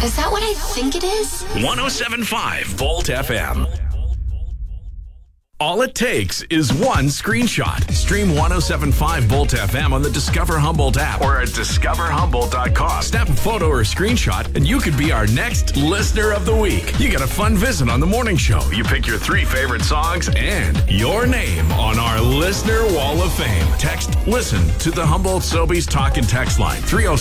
Is that what I think it is? 107.5 Volt FM. All it takes is one screenshot. Stream 107.5 Volt FM on the Discover Humboldt app or at discoverhumboldt.com. Snap a photo or screenshot and you could be our next Listener of the Week. You get a fun visit on the morning show. You pick your 3 favorite songs and your name on our Listener Wall of Fame. Text LISTEN to the Humboldt Sobeys Talk and Text line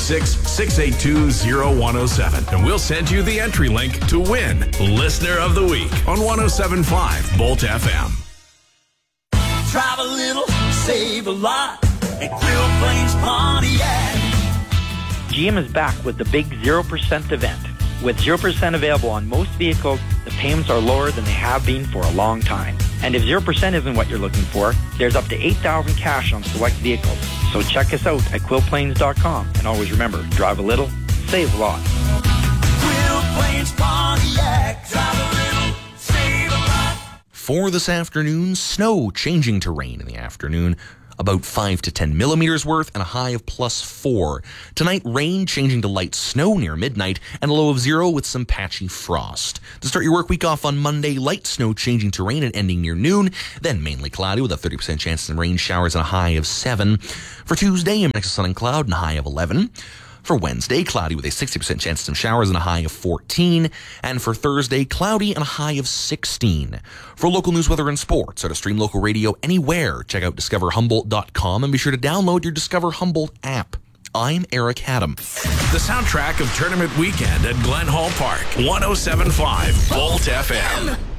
306-682-0107 and we'll send you the entry link to win Listener of the Week on 107.5 Volt FM. Drive a little, save a lot at Quill Plains Pontiac. GM is back with the big 0% event. With 0% available on most vehicles, the payments are lower than they have been for a long time. And if 0% isn't what you're looking for, there's up to $8,000 cash on select vehicles. So check us out at quillplains.com. And always remember, drive a little, save a lot. Quill Plains Pontiac. Drive a little, save a lot. For this afternoon, snow changing to rain in the afternoon, about 5 to 10 millimeters worth and a high of +4. Tonight, rain changing to light snow near midnight and a low of 0 with some patchy frost. To start your work week off on Monday, light snow changing to rain and ending near noon, then mainly cloudy with a 30% chance of some rain showers and a high of 7. For Tuesday, a mix of sun and cloud and a high of 11. For Wednesday, cloudy with a 60% chance of some showers and a high of 14. And for Thursday, cloudy and a high of 16. For local news, weather, and sports, or to stream local radio anywhere, check out discoverhumboldt.com and be sure to download your Discover Humboldt app. I'm Eric Haddam. The soundtrack of Tournament Weekend at Glen Hall Park, 107.5 Volt FM.